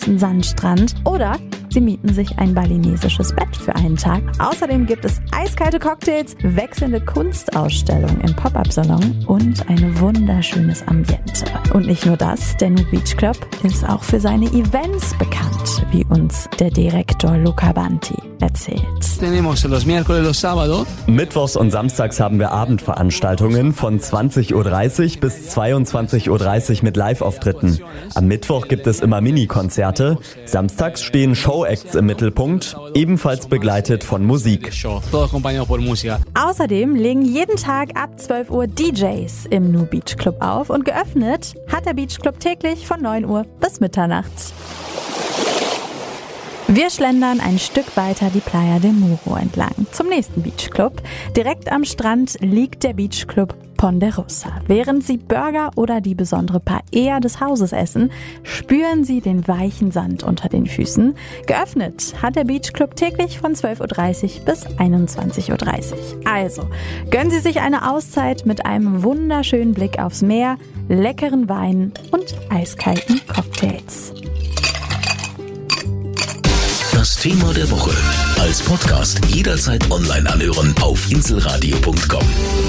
weißen Sandstrand oder sie mieten sich ein balinesisches Bett für einen Tag. Außerdem gibt es eiskalte Cocktails, wechselnde Kunstausstellungen im Pop-Up-Salon und ein wunderschönes Ambiente. Und nicht nur das, der Nuuk Beach Club ist auch für seine Events bekannt, wie uns der Direktor Luca Banti erzählt. Mittwochs und samstags haben wir Abendveranstaltungen von 20.30 Uhr bis 22.30 Uhr mit Live-Auftritten. Am Mittwoch gibt es immer Mini-Konzerte. Samstags stehen Show-Acts im Mittelpunkt, ebenfalls begleitet von Musik. Außerdem legen jeden Tag ab 12 Uhr DJs im Nuuk Beach Club auf und geöffnet hat der Beach Club täglich von 9 Uhr bis Mitternacht. Wir schlendern ein Stück weiter die Playa de Muro entlang zum nächsten Beach Club. Direkt am Strand liegt der Beach Club Ponderosa. Während Sie Burger oder die besondere Paella des Hauses essen, spüren Sie den weichen Sand unter den Füßen. Geöffnet hat der Beach Club täglich von 12.30 Uhr bis 21.30 Uhr. Also, gönnen Sie sich eine Auszeit mit einem wunderschönen Blick aufs Meer, leckeren Wein und eiskalten Cocktails. Das Thema der Woche als Podcast jederzeit online anhören auf inselradio.com.